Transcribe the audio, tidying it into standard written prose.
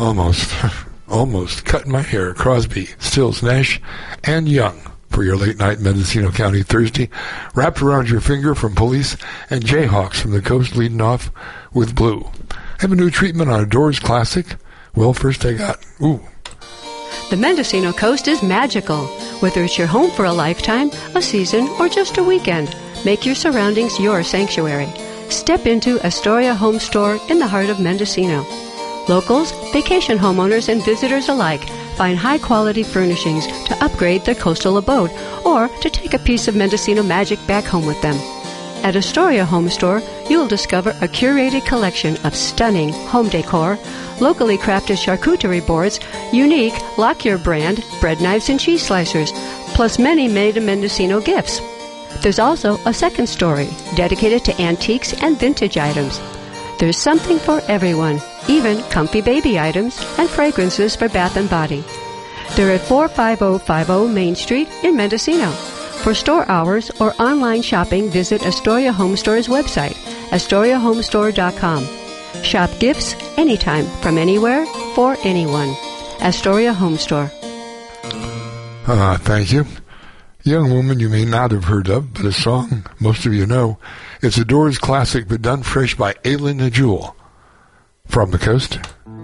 almost cutting my hair. Crosby, Stills, Nash, and Young for your late night Mendocino County Thursday. Wrapped around your finger from Police and Jayhawks from the Coast leading off with Blue. Have a new treatment on a Doors classic? Well, first I got, The Mendocino Coast is magical. Whether it's your home for a lifetime, a season, or just a weekend, make your surroundings your sanctuary. Step into Astoria Home Store in the heart of Mendocino. Locals, vacation homeowners, and visitors alike find high-quality furnishings to upgrade their coastal abode or to take a piece of Mendocino magic back home with them. At Astoria Home Store, you'll discover a curated collection of stunning home decor, locally crafted charcuterie boards, unique Lockyer brand bread knives and cheese slicers, plus many made-in-Mendocino gifts. There's also a second story dedicated to antiques and vintage items. There's something for everyone, even comfy baby items and fragrances for bath and body. They're at 45050 Main Street in Mendocino. For store hours or online shopping, visit Astoria Home Store's website, AstoriaHomestore.com. Shop gifts anytime, from anywhere, for anyone. Astoria Home Store. Thank you. Young woman you may not have heard of, but a song most of you know. It's a Doors classic, but done fresh by Aylin Jewel from the Coast.